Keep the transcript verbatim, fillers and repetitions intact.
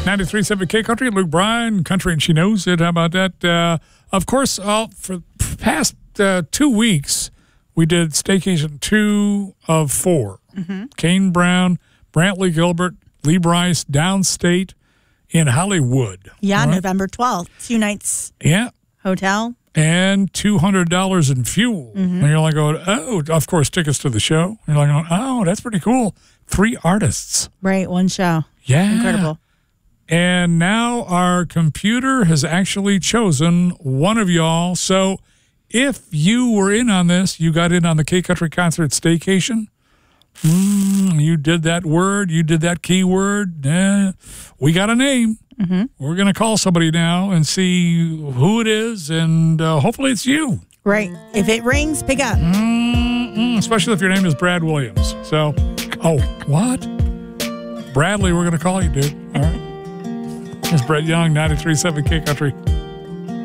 ninety-three point seven K Country, Luke Bryan, Country and She Knows It. How about that? Uh, of course, uh, for the past uh, two weeks, we did Staycation two of four. Mm-hmm. Kane Brown, Brantley Gilbert, Lee Bryce, downstate in Hollywood. Yeah, right? November twelfth. Two nights. Yeah. Hotel. And two hundred dollars in fuel. Mm-hmm. And you're like, oh, of course, tickets to the show. You're like, oh, that's pretty cool. Three artists. Right, one show. Yeah. Incredible. And now our computer has actually chosen one of y'all. So if you were in on this, you got in on the K-Country Concert Staycation, mm, you did that word, you did that keyword, eh, we got a name. Mm-hmm. We're going to call somebody now and see who it is, and uh, hopefully it's you. Right. If it rings, pick up. Mm-mm, especially if your name is Brad Williams. So, oh, what? Bradley, we're going to call you, dude. All right. It's Brett Young, ninety-three point seven K Country.